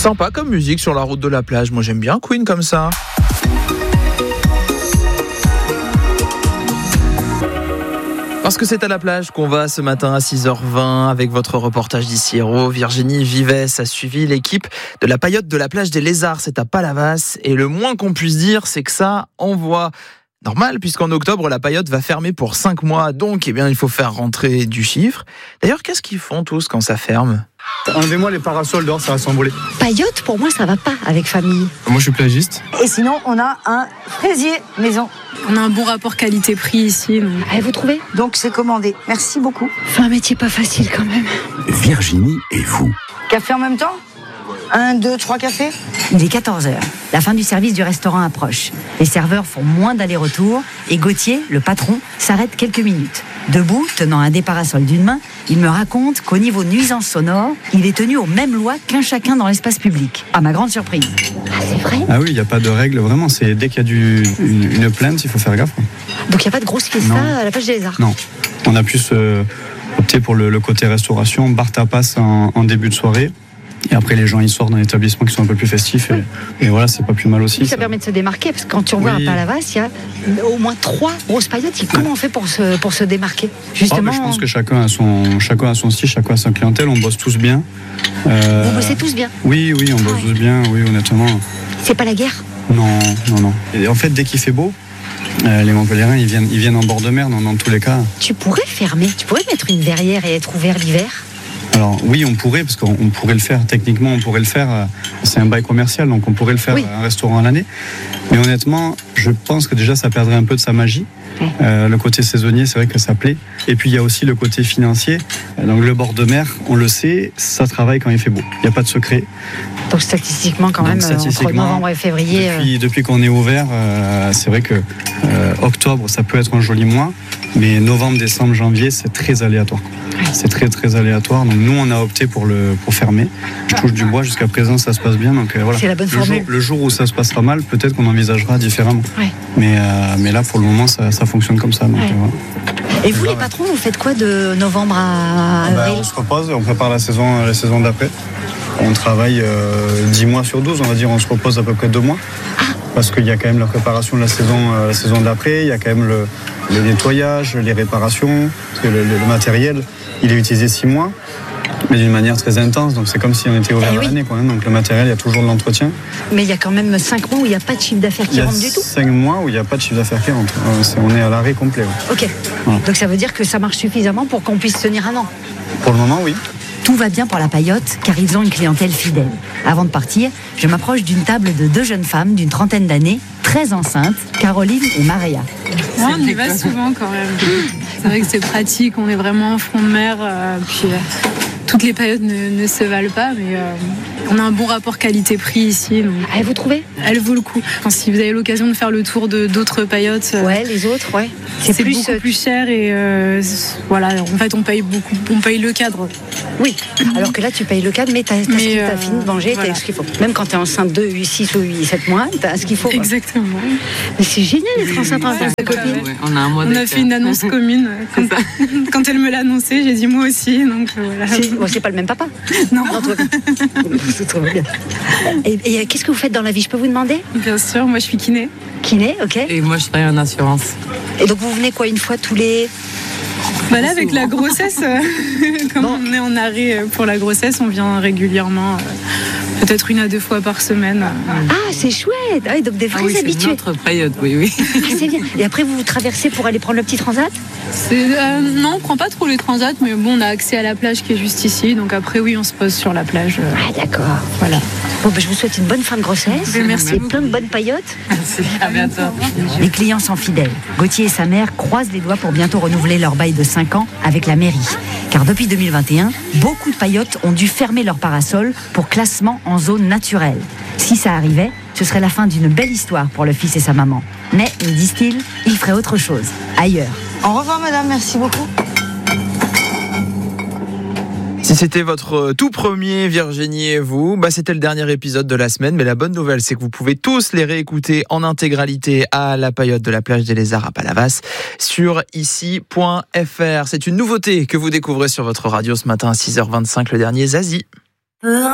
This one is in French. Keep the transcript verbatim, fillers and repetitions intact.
Sympa comme musique sur la route de la plage. Moi j'aime bien Queen comme ça. Parce que c'est à la plage qu'on va ce matin à six heures vingt avec votre reportage d'ici Hérault. Virginie Vivès a suivi l'équipe de la paillote de la plage des Lézards. C'est à Palavas et le moins qu'on puisse dire, c'est que ça envoie. Normal, puisqu'en octobre, la paillote va fermer pour cinq mois. Donc, eh bien, il faut faire rentrer du chiffre. D'ailleurs, qu'est-ce qu'ils font tous quand ça ferme ? Enlevez-moi les parasols dehors, ça va s'envoler. Paillote, pour moi, ça va pas avec famille. Moi, je suis plagiste. Et sinon, on a un fraisier maison. On a un bon rapport qualité-prix ici. Donc... Allez, vous trouvez ? Donc, c'est commandé. Merci beaucoup. C'est un métier pas facile quand même. Virginie et vous. Café en même temps ? Un, deux, trois cafés ? Il est quatorze heures. La fin du service du restaurant approche. Les serveurs font moins d'allers-retours et Gauthier, le patron, s'arrête quelques minutes. Debout, tenant un des parasols d'une main, il me raconte qu'au niveau nuisance sonore, il est tenu aux mêmes lois qu'un chacun dans l'espace public. À ma grande surprise. Ah, c'est vrai ? Ah oui, il n'y a pas de règle, vraiment. C'est dès qu'il y a du, une, une plainte, il faut faire gaffe. Donc il n'y a pas de grosse fiesta à la plage des Lézards ? Non. On a plus euh, opté pour le, le côté restauration, bar tapas en, en début de soirée. Et après, les gens, ils sortent dans l'établissement qui sont un peu plus festifs. Et, et voilà, c'est pas plus mal aussi. Ça, ça permet de se démarquer, parce que quand tu revois oui. à Palavas, il y a au moins trois grosses paillotes. Comment on fait pour se, pour se démarquer ? Justement, oh, je pense que chacun a, son, chacun a son style, chacun a sa clientèle. On bosse tous bien. Euh... Vous bossez tous bien ? Oui, oui, on bosse ouais. tous bien, oui, honnêtement. C'est pas la guerre ? Non, non, non. Et en fait, dès qu'il fait beau, Euh, les Montpelliérains, ils viennent, ils viennent en bord de mer dans, dans tous les cas. Tu pourrais fermer, tu pourrais mettre une verrière et être ouvert l'hiver ? Alors oui, on pourrait, parce qu'on on pourrait le faire, techniquement on pourrait le faire, c'est un bail commercial, donc on pourrait le faire oui. un restaurant à l'année. Mais honnêtement, je pense que déjà ça perdrait un peu de sa magie. Oui. Euh, le côté saisonnier, c'est vrai que ça plaît. Et puis il y a aussi le côté financier. Donc le bord de mer, on le sait, ça travaille quand il fait beau. Il n'y a pas de secret. Donc statistiquement quand donc, même, statistiquement, entre novembre et février... Depuis, euh... depuis qu'on est ouvert, euh, c'est vrai que euh, octobre, ça peut être un joli mois. Mais novembre, décembre, janvier, c'est très aléatoire. Oui. C'est très très aléatoire. Donc nous, on a opté pour le pour fermer. Je touche du bois. Jusqu'à présent, ça se passe bien. Donc euh, voilà. C'est la bonne le formule. Jour, le jour où ça se passera mal, peut-être qu'on envisagera différemment. Oui. Mais euh, mais là, pour le moment, ça, ça fonctionne comme ça. Donc, oui. euh, voilà. Et vous, les patrons, vous faites quoi de novembre à avril ? Ben, on se repose. On prépare la saison la saison d'après. On travaille euh, dix mois sur douze, on va dire. On se repose à peu près deux mois. Parce qu'il y a quand même la préparation de la saison, euh, la saison d'après, il y a quand même le, le nettoyage, les réparations, parce que le, le, le matériel, il est utilisé six mois, mais d'une manière très intense, donc c'est comme si on était ouvert eh oui. l'année, quoi, hein, donc le matériel, il y a toujours de l'entretien. Mais il y a quand même cinq mois où il n'y a pas de chiffre d'affaires qui rentre du tout ? cinq mois où il n'y a pas de chiffre d'affaires qui rentre, on est à l'arrêt complet. Ouais. Ok, voilà. Donc ça veut dire que ça marche suffisamment pour qu'on puisse tenir un an ? Pour le moment, oui. Tout va bien pour la paillote, car ils ont une clientèle fidèle. Avant de partir, je m'approche d'une table de deux jeunes femmes d'une trentaine d'années, très enceintes, Caroline et Maria. Ouais, on y va souvent quand même. C'est vrai que c'est pratique, on est vraiment en front de mer. Euh, puis euh, toutes les paillotes ne, ne se valent pas, mais euh, on a un bon rapport qualité-prix ici. Donc, ah, vous trouvez ? Elle vaut le coup. Enfin, si vous avez l'occasion de faire le tour de d'autres paillotes, euh, ouais, les autres, ouais. C'est, c'est plus, beaucoup plus cher et euh, voilà. En fait, on paye beaucoup, on paye le cadre. Oui. Alors que là, tu payes le cadre, mais t'as, t'as, mais ce euh, t'as fini de manger, voilà. T'as ce qu'il faut. Même quand t'es enceinte de six ou huit, sept mois, t'as ce qu'il faut. Exactement. Mais c'est génial d'être enceinte en tant que copine. Ouais, on a un mois. On a fait une annonce commune. Quand, quand elle me l'a annoncé, j'ai dit moi aussi. Donc voilà. C'est, bon, c'est pas le même papa. Non. non toi, c'est trop bien. Et, et qu'est-ce que vous faites dans la vie ? Je peux vous demander ? Bien sûr. Moi, je suis kiné. Kiné, ok. Et moi, je travaille en assurance. Et donc, vous venez quoi, une fois tous les... Bah là, avec la grossesse, euh, comme bon. on est en arrêt pour la grossesse, on vient régulièrement, euh, peut-être une à deux fois par semaine. Ah, c'est chouette. Ah, donc des vrais ah oui, habitués. C'est notre période, oui, oui. Ah, c'est bien. Et après, vous vous traversez pour aller prendre le petit transat ? c'est, euh, Non, on prend pas trop les transats, mais bon, on a accès à la plage qui est juste ici. Donc après, oui, on se pose sur la plage. Euh, ah, d'accord. Voilà. Bon, bah, je vous souhaite une bonne fin de grossesse. Mais merci. Et plein de bonnes paillotes. Merci. À bientôt. Les clients sont fidèles. Gauthier et sa mère croisent les doigts pour bientôt renouveler leur bail de cinq ans avec la mairie. Car depuis deux mille vingt et un, beaucoup de paillotes ont dû fermer leur parasol pour classement en zone naturelle. Si ça arrivait, ce serait la fin d'une belle histoire pour le fils et sa maman. Mais, me disent-ils, ils feraient autre chose, ailleurs. Au revoir madame, merci beaucoup. Si c'était votre tout premier Virginie et vous, bah c'était le dernier épisode de la semaine. Mais la bonne nouvelle, c'est que vous pouvez tous les réécouter en intégralité à la paillote de la plage des Lézards à Palavas sur ici point f r. C'est une nouveauté que vous découvrez sur votre radio ce matin à six heures vingt-cinq, le dernier Zazie.